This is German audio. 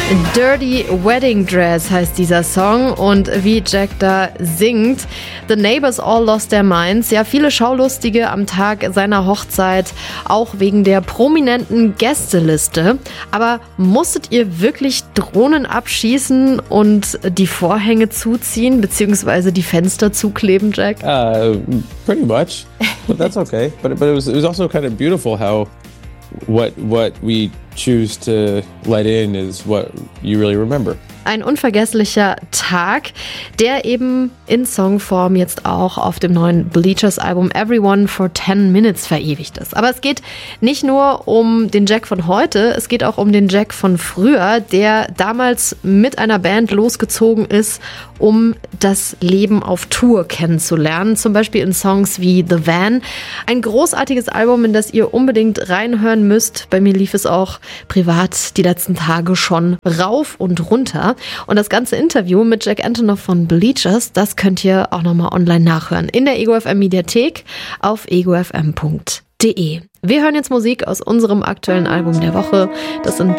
Dirty Wedding Dress heißt dieser Song und wie Jack da singt, The Neighbors all lost their minds. Ja, viele Schaulustige am Tag seiner Hochzeit, auch wegen der prominenten Gästeliste. Aber musstet ihr wirklich Drohnen abschießen und die Vorhänge zuziehen, beziehungsweise die Fenster zukleben, Jack? Pretty much, but that's okay. But it was also kind of beautiful how what we choose to let in is what you really remember. Ein unvergesslicher Tag, der eben in Songform jetzt auch auf dem neuen Bleachers-Album Everyone for 10 Minutes verewigt ist. Aber es geht nicht nur um den Jack von heute, es geht auch um den Jack von früher, der damals mit einer Band losgezogen ist, um das Leben auf Tour kennenzulernen. Zum Beispiel in Songs wie The Van. Ein großartiges Album, in das ihr unbedingt reinhören müsst. Bei mir lief es auch privat die letzten Tage schon rauf und runter. Und das ganze Interview mit Jack Antonoff von Bleachers, das könnt ihr auch nochmal online nachhören. In der Ego FM Mediathek auf egofm.de. Wir hören jetzt Musik aus unserem aktuellen Album der Woche. Das sind